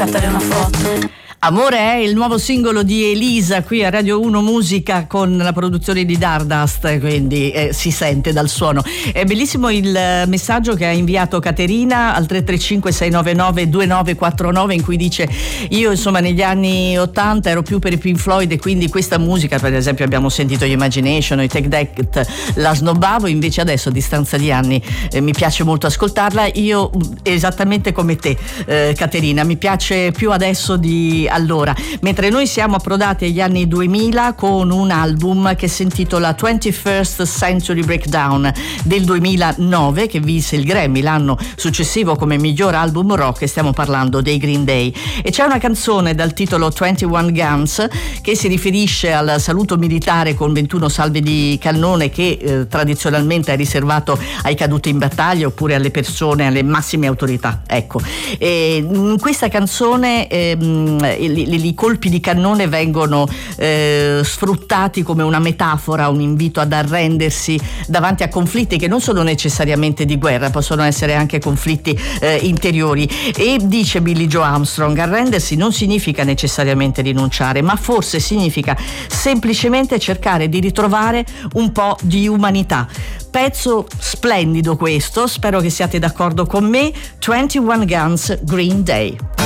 Scattare una foto. Amore è il nuovo singolo di Elisa qui a Radio 1 Musica con la produzione di Dardust, quindi si sente dal suono. È bellissimo il messaggio che ha inviato Caterina al 335 699 2949 in cui dice: io insomma negli anni 80 ero più per i Pink Floyd e quindi questa musica, per esempio abbiamo sentito gli Imagination, i Take That, la snobbavo, invece adesso a distanza di anni mi piace molto ascoltarla. Io esattamente come te Caterina, mi piace più adesso di allora, mentre noi siamo approdati agli anni 2000 con un album che si intitola 21st Century Breakdown del 2009 che vinse il Grammy l'anno successivo come miglior album rock, e stiamo parlando dei Green Day, e c'è una canzone dal titolo 21 Guns che si riferisce al saluto militare con 21 salve di cannone che tradizionalmente è riservato ai caduti in battaglia oppure alle persone, alle massime autorità, ecco. E in questa canzone i colpi di cannone vengono sfruttati come una metafora, un invito ad arrendersi davanti a conflitti che non sono necessariamente di guerra, possono essere anche conflitti interiori. E dice Billie Joe Armstrong: arrendersi non significa necessariamente rinunciare, ma forse significa semplicemente cercare di ritrovare un po' di umanità. Pezzo splendido questo, spero che siate d'accordo con me. 21 Guns, Green Day.